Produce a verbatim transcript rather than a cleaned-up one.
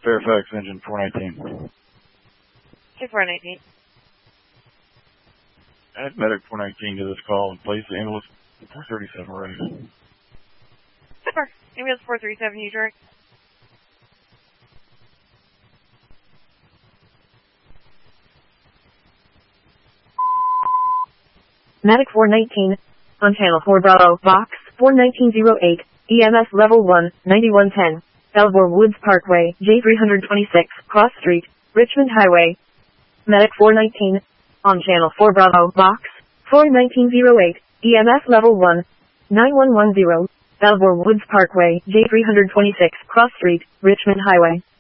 Fairfax engine four nineteen. Hey, four nineteen. Add medic four nineteen to this call and place the ambulance four thirty-seven right. Super. Ambulance four thirty-seven, you direct. Medic four nineteen, on channel four Bravo, box four nineteen oh eight, E M S level one, ninety-one ten, Elmore Woods Parkway, J three twenty-six, Cross Street, Richmond Highway. Medic four nineteen, on channel four Bravo, box four nineteen oh eight, E M S level one, nine one one zero, Elmore Woods Parkway, J three twenty-six, Cross Street, Richmond Highway.